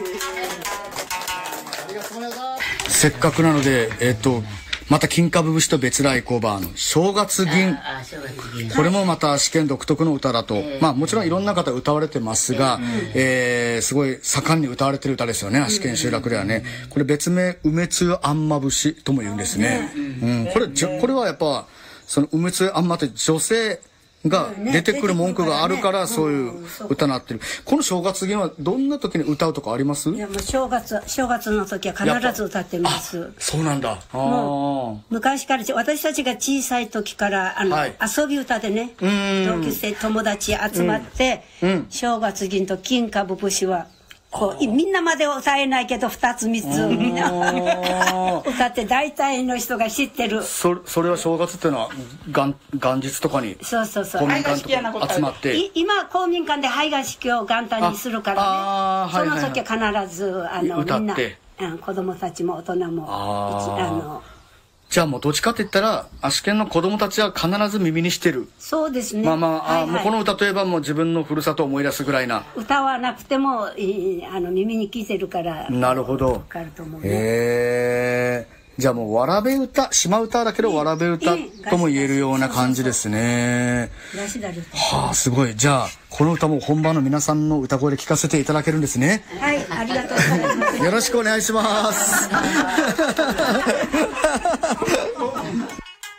せっかくなので、また金株節と別来コーバーの正月銀。これもまた試験独特の歌だと、まあもちろんいろんな方歌われてますが、すごい盛んに歌われてる歌ですよね、試験集落ではね。これ別名梅つゆあんま節とも言うんですね。これはやっぱその梅つゆあんまって女性が出てくる文句があるからそういう歌になってる。この正月銀はどんな時に歌うとかあります？ いやもう正月の時は必ず歌ってます。 そうなんだ。 もう昔から私たちが小さい時から遊び歌でね、同級生友達集まって、正月銀と金株節はこうみんなまで歌えないけど2つ3つみんな歌って大体の人が知ってる。 それは正月っていうのは元日とかにそう公民館とか集まって今公民館で拝賀式を元旦にするからね、その時は必ずみんな子供たちも大人もじゃあもうどっちかって言ったら足利の子供たちは必ず耳にしてる。 そうですね。 もうこの歌といえばもう自分のふるさとを思い出すぐらいな。 歌わなくても耳に聞いてるから。 なるほど。 分かると思うね。 じゃあもうわらべ歌、島歌だけどわらべ歌とも言えるような感じですね。はあ、すごい。じゃあこの歌も本場の皆さんの歌声で聞かせていただけるんですね。 はい、ありがとうございます。 よろしくお願いします。